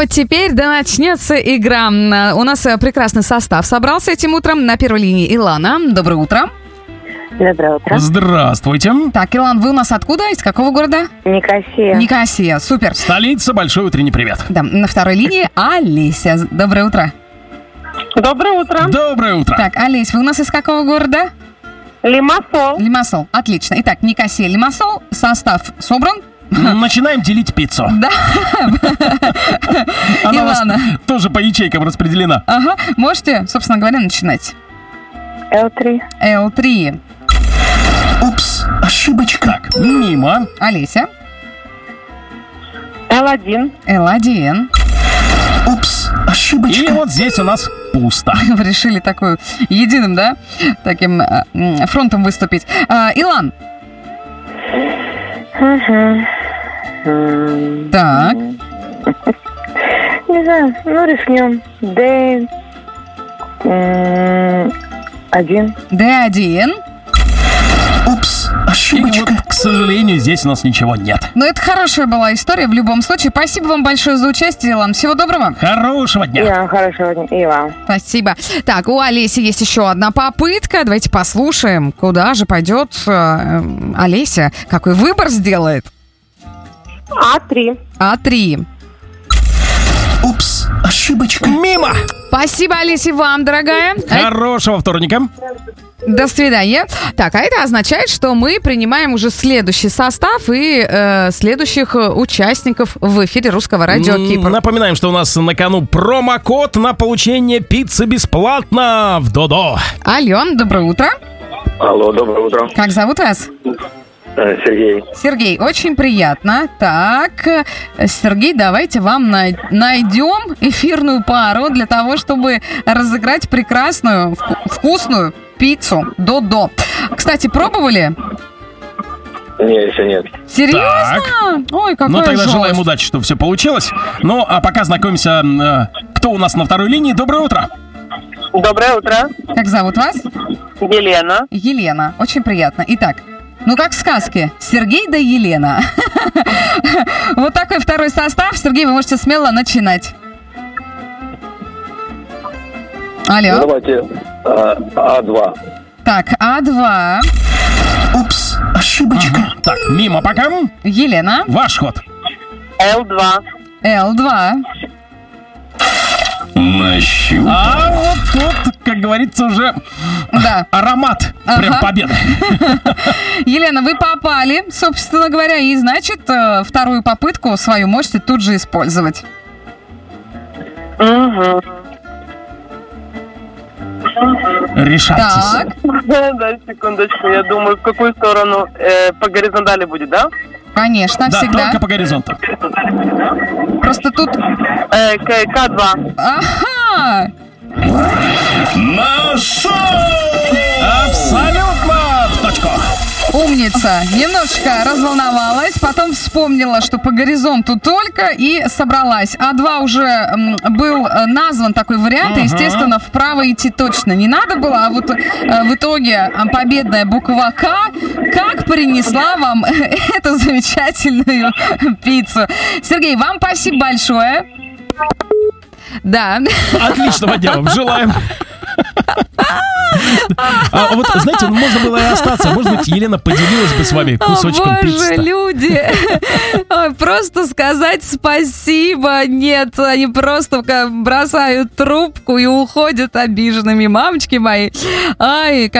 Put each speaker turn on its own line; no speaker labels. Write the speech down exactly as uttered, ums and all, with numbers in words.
вот теперь да начнется игра. У нас прекрасный состав собрался этим утром. На первой линии Илана. Доброе утро.
Доброе утро.
Здравствуйте.
Так, Илан, вы у нас откуда? Из какого города?
Никосия.
Никосия, супер.
Столица, большой утренний привет.
Да, на второй линии Олеся. Доброе утро.
Доброе утро.
Доброе утро.
Так, Олесь, вы у нас из какого города?
Лимассол.
Лимассол, отлично. Итак, Никосия, Лимассол, состав собран.
Начинаем делить пиццу.
Да.
Она у вас
Илана.
тоже по ячейкам распределена.
Ага, можете, собственно говоря, начинать.
Эл три.
Эл три.
Упс, ошибочка. Так, мимо.
Олеся.
Эл один.
Эл один.
Упс, ошибочка. И вот здесь у нас пусто.
Вы решили такую единым, да, таким э, м, фронтом выступить. А, Илан. Так.
Не знаю, ну рискнем. Д один.
Д один.
Упс, ошибочка. И вот, к сожалению, здесь у нас ничего нет.
Ну, это хорошая была история в любом случае. Спасибо вам большое за участие, Илан. Всего доброго.
Хорошего дня.
Я хорошего дня. И вам.
Спасибо. Так, у Олеси есть еще одна попытка. Давайте послушаем, куда же пойдет э, Олеся. Какой выбор сделает?
А три.
А три.
Упс, ошибочка. Мимо.
Спасибо, Олеся, вам, дорогая.
Хорошего вторника.
До свидания. Так, а это означает, что мы принимаем уже следующий состав и э, следующих участников в эфире Русского радио Кипр.
Напоминаем, что у нас на кону промокод на получение пиццы бесплатно в Додо.
Алло, доброе утро.
Алло, доброе утро.
Как зовут вас?
Э, Сергей.
Сергей, очень приятно. Так, э, Сергей, давайте вам най- найдем эфирную пару для того, чтобы разыграть прекрасную, вку- вкусную пиццу Додо. Кстати, пробовали?
Не, еще нет.
Серьезно? Ой, какая
Ну, тогда
жалость.
желаем удачи, чтобы все получилось. Ну, а пока знакомимся, э, кто у нас на второй линии. Доброе утро.
Доброе утро.
Как зовут вас?
Елена.
Елена. Очень приятно. Итак, ну как в сказке. Сергей да Елена. Вот такой второй состав. Сергей, вы можете смело начинать. Алло.
Ну, давайте э, А два.
Так, А два.
Упс, ошибочка. Так, мимо пока.
Елена.
Ваш ход.
Эл два.
Эл два.
Нащупал.
А вот тут, как говорится, уже
Да.
аромат прям
Ага.
победы.
Елена, вы попали, собственно говоря, и, значит, э, вторую попытку свою можете тут же использовать.
Угу.
Решайтесь.
Так,
Да, секундочку. Я думаю, в какую сторону э, по горизонтали будет, да?
конечно,
Да,
всегда.
только по горизонту.
Просто тут...
Э, К два.
Ага!
Нашел!
Абсолютно в точку.
Умница. Немножечко разволновалась, потом вспомнила, что по горизонту только, и собралась. А два уже м, был э, назван такой вариант, и, естественно, вправо идти точно не надо было, а вот э, в итоге э, победная буква К как принесла вам эту замечательную пиццу. Сергей, вам спасибо большое. Да.
Отличного дня вам желаем. А вот, знаете, можно было и остаться. Может быть, Елена поделилась бы с вами кусочком
О, боже,
пиццы.
люди. Ой, просто сказать спасибо. Нет, они просто бросают трубку и уходят обиженными. Мамочки мои. Ай,